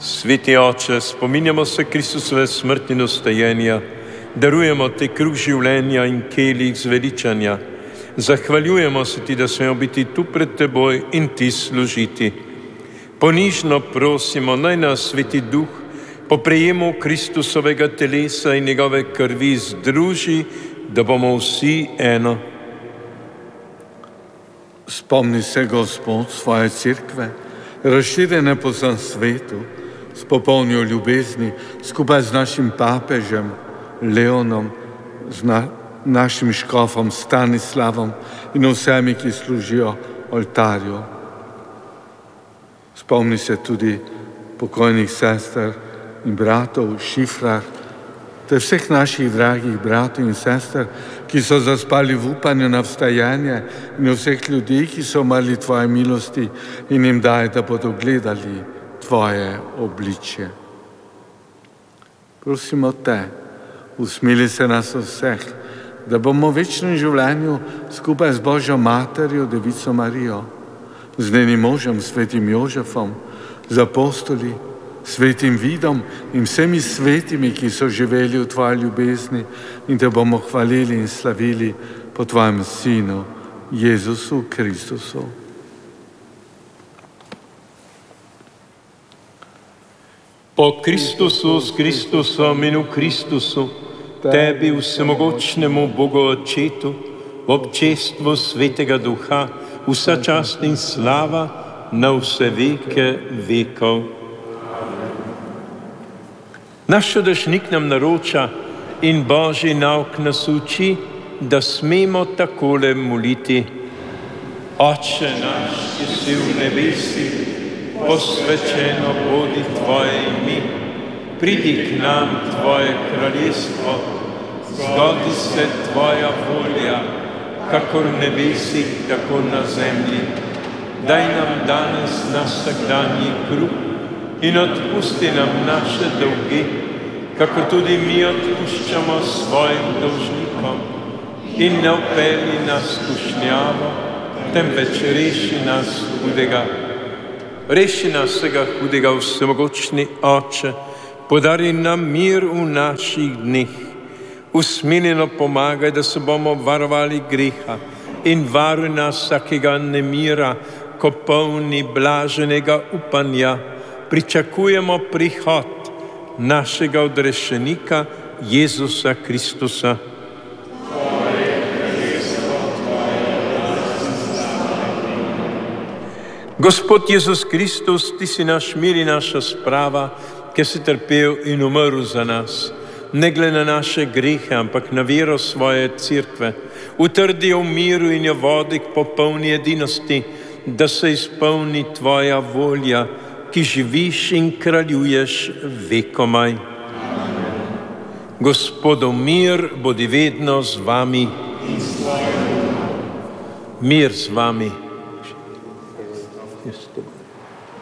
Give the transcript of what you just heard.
Sveti Oče, spominjamo se Kristusove smrti in ostajenja, darujemo Ti kruh življenja in kelih zveličanja. Zahvaljujemo se Ti, da smemo biti tu pred Teboj in Ti služiti. Ponižno prosimo, naj nas Sveti Duh po prejemu Kristusovega telesa in njegove krvi združi, da bomo vsi eno. Spomni se, Gospod, svoje cerkve, razširjene po vsem svetu, s popolnjo ljubezni, skupaj z našim papežem Leonom, z našim škofom Stanislavom in vsemi, ki služijo oltarju. Spomni se tudi pokojnih sester in bratov, Šifrar, ter vseh naših dragih bratov in sester, ki so zaspali v upanju na vstajanje, in vseh ljudi, ki so umrli Tvoje milosti, in jim daj, da bodo gledali Tvoje obličje. Prosimo Te, usmili se nas vseh, da bomo v večnem življenju skupaj z Božjo Materjo, Devico Marijo, z njenim možem, svetim Jožefom, z apostoli, svetim Vidom in vsemi svetimi, ki so živeli v Tvoji ljubezni, in Te bomo hvalili in slavili po Tvojem Sinu, Jezusu Kristusu. Po Kristusu, s Kristusom in v Kristusu, Tebi, vsemogočnemu Bogu Očetu, v občestvu Svetega Duha, vsa čast in slava na vse veke vekov. Naš čudežnik nam naroča in Božji nauk nas uči, da smemo takole moliti. Oče naš, ki si v nebesih, posvečeno bodi Tvoje ime, pridi k nam Tvoje kraljestvo, zgodi se Tvoja volja, kakor v nebesih, tako na zemlji. Daj nam danes naš vsakdanji kruh in odpusti nam naše dolge, kako tudi mi odpuščamo svojim dolžnikom. In ne vpelji nas v skušnjavo, temveč reši nas hudega. Reši nas vsega hudega, vsemogočni Oče, podari nam mir v naših dneh. Usmiljeno pomagaj, da se bomo varovali greha in varuj nas vsakega nemira, ko polni blaženega upanja pričakujemo prihod našega odrešenika Jezusa Kristusa. Gospod Jezus Kristus, Ti si naš mir in naša sprava, ki si trpel in umrl za nas. Ne glede na naše grehe, ampak na vero svoje cerkve, utrdi jo v miru in jo vodi k popolni edinosti, da se izpolni Tvoja volja, ki živiš in kraljuješ vekomaj. Gospodov mir bodi vedno z vami. Mir z vami.